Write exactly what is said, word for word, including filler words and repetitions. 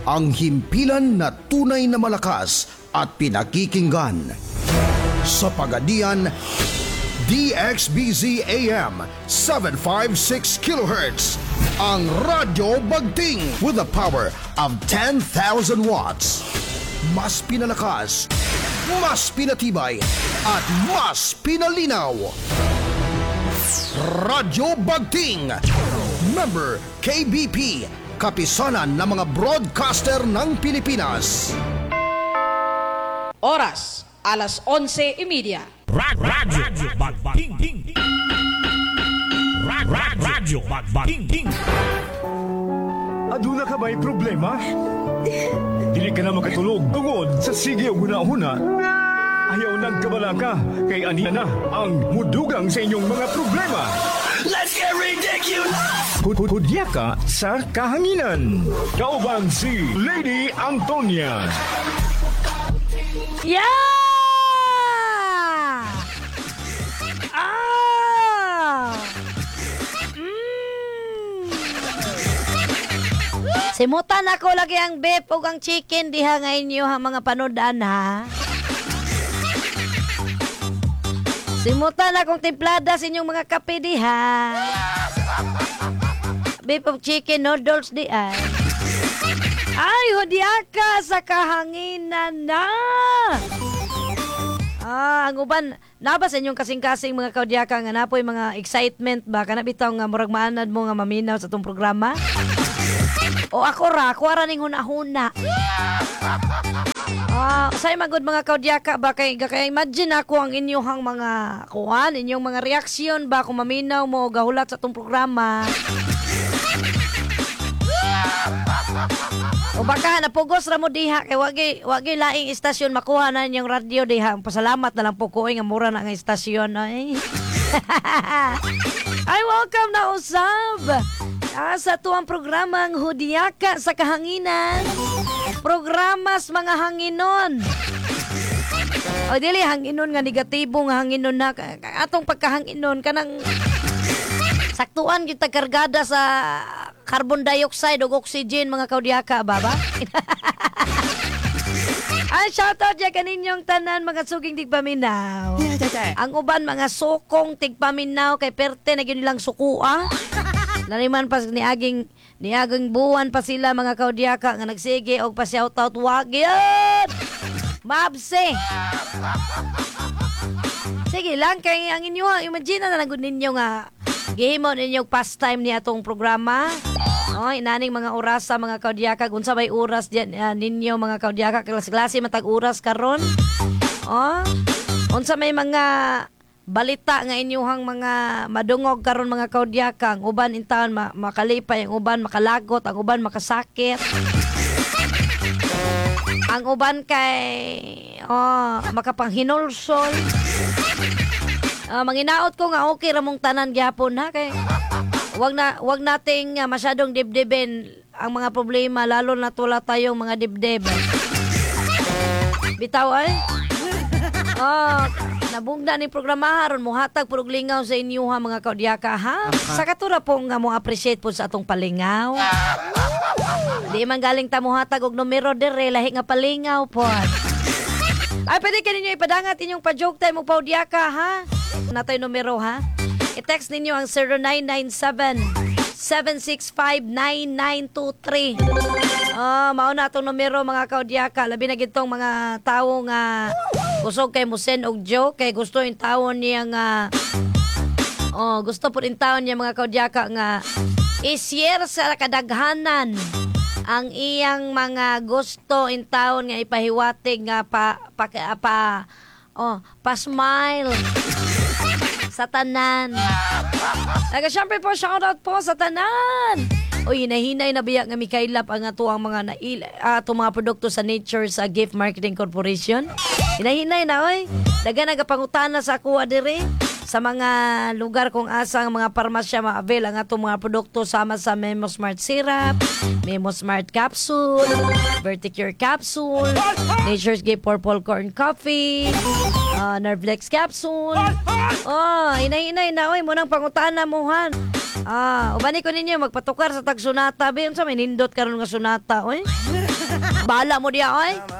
ang himpilan na tunay na malakas at pinakikinggan. Sa Pagadian, D X B Z A M seven fifty-six kilohertz, ang Radyo Bagting with a power of ten thousand watts. Mas pinalakas, mas pinatibay, at mas pinalinaw. Radyo Bagting, member K B P, kapisanan ng mga broadcaster ng Pilipinas. Oras, alas onse y media. Radyo Bagting. Radyo Bagting. Aduna ka ba'y problema? Dili ka na makatulog tungod sa sige huna-huna. Ayaw nagkabala ka kay anina na ang mudugang sa inyong mga problema. Let's get ridiculous! Hudya ka sa kahanginan. Kaubang si Lady Antonia. Yeah! Ah! Mm. Simutan ako lagi ang beef o ang chicken diha nga inyo ha mga panodan ha. Simutan akong timplada sa inyong mga kape diha. Beef of chicken noodles di ay. Ay, hudyaka sa kahanginan na. Ah, ang uban, nabas inyong kasing-kasing mga kaudyaka nga napoy mga excitement ba? Kana bitaw nga murag maanad mo nga maminaw sa itong programa? O ako ra, kuwara ning huna-huna. Ah, say magud mga kaudyaka ba kay kay imagine ako ang inyong mga kuan, inyong mga reaksyon ba kung maminaw mo gahulat sa itong programa. O baka napugos ra mo diha kay wagi wagi laing istasyon makuha na inyong radyo diha. Pasalamat na lang po ko nga mura na ang istasyon ay. Ay welcome na usab. Ah, sa tuwang programang Hudyaka sa Kahanginan. Programas mga hanginon. O dili hanginon nga negatibo nga hanginon na atong pagkahanginon kanang saktuan kita kargada sa carbon dioxide o oxygen mga kaudyaka baba. Ay shoutout dyan kaninyong tanan mga suging tigpaminaw. Ang uban mga sukong tigpaminaw kay perte na yun nilang sukua. Nariman pas ni aging ni aging buwan pa sila mga kaudyaka nga nagsige og pa shoutout wag yan. Mabse. Sige lang kay ang inyo imagine na lang ninyo nga gihimo ninyong pastime ni atong programa. Oh, inaning mga oras sa mga kaudyaka unsa bay oras diyan uh, ninyo mga kaudyaka klase-klase matag oras karon. Oh. Unsa may mga balita nga inyuhang mga madungog karon mga kaudyaka, ang uban intaon ma- makalipay, ang uban makalagot, ang uban makasakit. Ang uban kay oh, makapanghinulsol. Uh, manginaot ko nga okay ramong tanan gyapon ha kay wag na wag nating uh, masyadong dibdibin ang mga problema lalo na wala tayong mga dibdib. Bitaw ay. Oh, nabungda ni programa haron muhatag purog lingaw sa inyo ha mga kaudyaka ha. Sa katura po nga mo appreciate po sa atong palingaw. Di man galing ta muhatag og numero dire lahi nga palingaw po. Ay pwede ka ninyo ipadangat inyong pa-joke time o paudyaka ha. Natay numero ha. I-text ninyo ang zero nine nine seven, seven six five, nine nine two three. Ah, mao na atong numero mga kaudyaka. Labi na gitong mga tawo nga kusog kay musen og joke kay gusto yung taon niya nga oh, gusto po rin taon niya mga kaudyaka nga i-share sa kadaghanan ang iyang mga gusto in taon nga ipahiwatig nga pa pa, pa oh, pa-smile sa tanan. Naga syempre po shoutout po sa tanan. Uy, hinahinay na biyak nga mikailap ang ato ang mga nail, ato mga produkto sa Nature sa Gift Marketing Corporation. Hinahinay na oy. Daga nagapangutana sa kuha dire sa mga lugar kung asa ang mga parmasya ma-avail ang atong mga produkto sama sa Memo Smart Syrup, Memo Smart Capsule, Verticure Capsule, Nature's Gift Purple Corn Coffee, uh, Nervlex Capsule. Oh, inay-inay na oy, munang pangutana mo han. Ah, ubani ko ninyo magpatukar sa tag sunata. Ba, sa may nindot karon nga sunata, oy. Bala mo diya, oy.